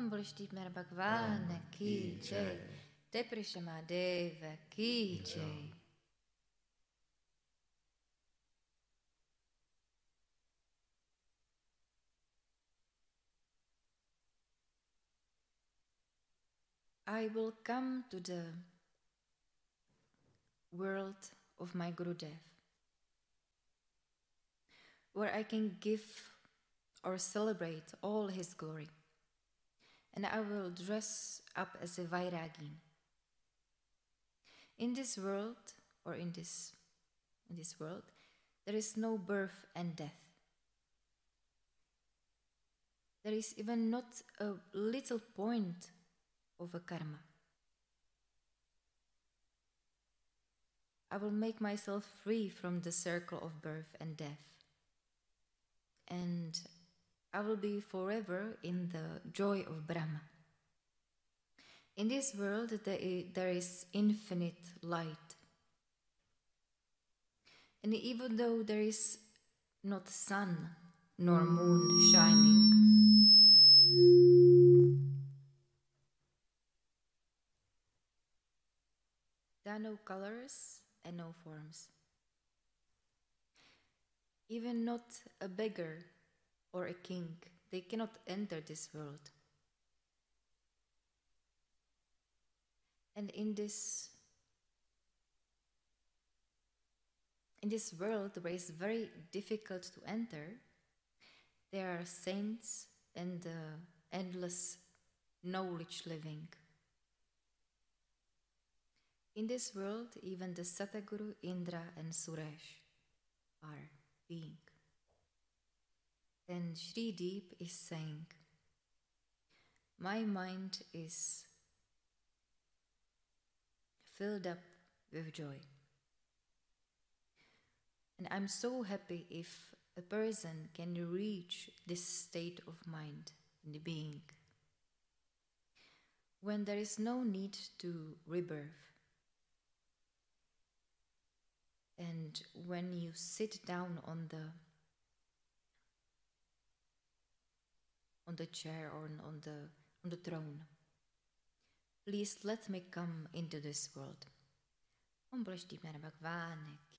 Om Vrishtipner Bhagwan Ki Jai. Deprishamadev Ki Jai. I will come to the world of my Gurudev, where I can give or celebrate all his glory. And I will dress up as a Vairagi. In this world, or in this world, there is no birth and death. There is even not a little point of a karma. I will make myself free from the circle of birth and death. And I will be forever in the joy of Brahma. In this world, there is infinite light. And even though there is not sun nor moon shining, there are no colors and no forms. Even not a beggar or a king, they cannot enter this world. And in this world where it's very difficult to enter, there are saints and endless knowledge living. In this world, even the Sataguru, Indra and Suresh are being. And Shri Deep is saying, my mind is filled up with joy. And I'm so happy if a person can reach this state of mind in the being, when there is no need to rebirth. And when you sit down on the chair or on the throne, please let me come into this world. Om Vrishtipner Bhagwan